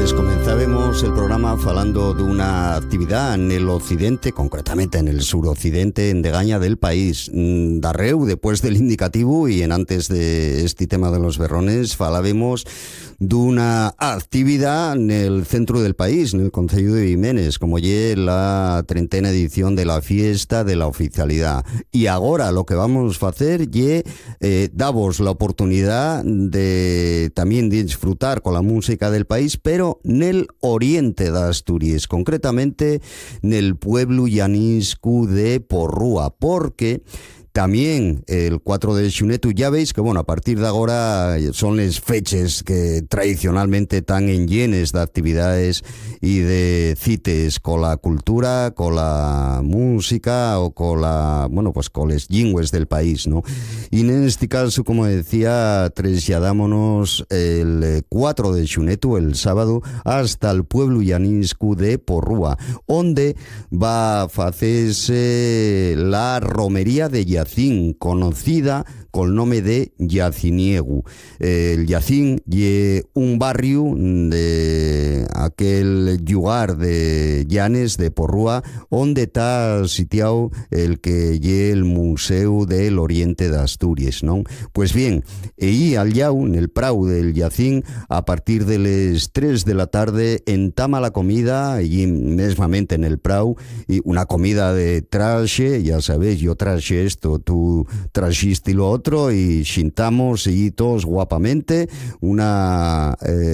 Pues comenzábamos el programa falando de una actividad en el occidente, concretamente en el suroccidente, en Degaña del país. Darreu, después del indicativo y en antes de este tema de los berrones, falábamos d'una actividad en el centro del país, en el concello de Jiménez, como ya la 30ª edición de la fiesta de la oficialidad. Y ahora lo que vamos a hacer es davos la oportunidad de también disfrutar con la música del país, pero en el oriente de Asturias, concretamente en el pueblo llanisco de Porrúa, porque también el 4 de xunetu, ya veis que bueno, a partir de ahora son las fechas que tradicionalmente están en llenes de actividades y de cites con la cultura, con la música o con la, bueno, pues con las lingües del país, ¿no? Y en este caso, como decía, trasladámonos el 4 de xunetu, el sábado, hasta el pueblo llanisco de Porrúa, donde va a hacerse la romería de Yacín, conocida con el nombre de Yaciniegu. El Yacín es un barrio de aquel lugar de Llanes de Porrúa donde está sitiado el que es el Museo del Oriente de Asturias, ¿no? Pues bien, ahí al llau, en el prau del Yacín, a partir de las 3 de la tarde, entama la comida, y mesmamente en el prau, y una comida de traxe, ya sabéis, yo traxe esto, tú trajiste lo otro, y xintamos y todos guapamente, una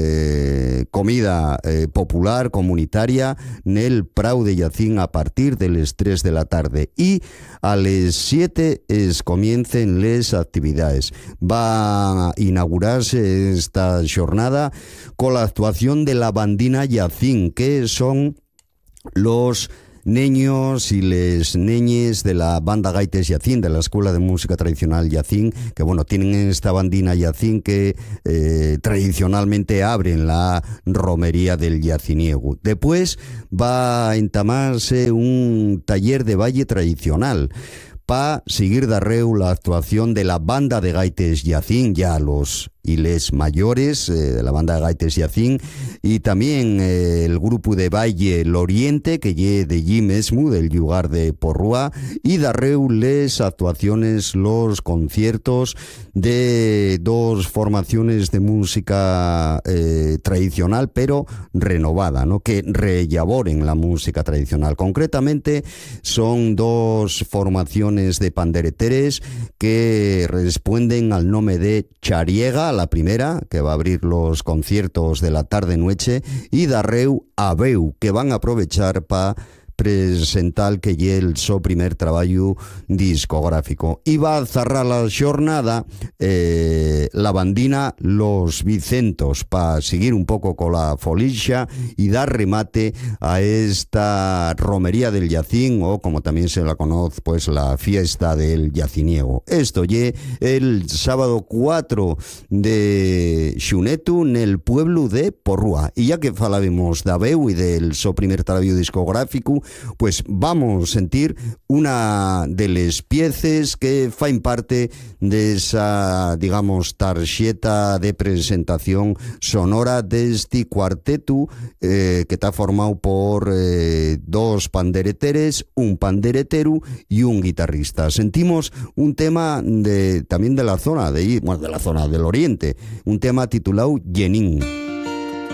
comida popular, comunitaria, en el prau de Yacín a partir de las 3 de la tarde, y a las 7 comiencen les actividades. Va a inaugurarse esta jornada con la actuación de la bandina Yacín, que son los niños y les neñes de la banda Gaites Yacín, de la Escuela de Música Tradicional Yacín, que bueno, tienen esta bandina Yacín que tradicionalmente abren la romería del Yaciniegu. Después va a entamarse un taller de baile tradicional para seguir darreu la actuación de la banda de Gaites Yacín, ya los y les mayores de la banda de Gaites Yacín, y también el grupo de baile El Oriente, que lle de allí mismo, del lugar de Porrúa, y darreu les actuaciones, los conciertos de dos formaciones de música tradicional, pero renovada, ¿no? Que rellaboren la música tradicional. Concretamente, son dos formaciones de pandereteres que responden al nombre de Chariega, la primera, que va a abrir los conciertos de la tarde-noche, y darreu Abeu, que van a aprovechar para presentar que lle el so primer trabajo discográfico. Y va a cerrar la jornada la bandina Los Vicentos, para seguir un poco con la folicia y dar remate a esta romería del Yacín, o como también se la conoce, pues la fiesta del Yaciniego. Esto lle el sábado 4 de xunetu en el pueblo de Porrúa. Y ya que falábamos de Abeu y del so primer trabajo discográfico, pues vamos a sentir una de las piezas que faen parte de esa, digamos, tarjeta de presentación sonora de este cuarteto que está formado por dos pandereteres, un panderetero y un guitarrista. Sentimos un tema también de la zona, de la zona del oriente, un tema titulado Yenín.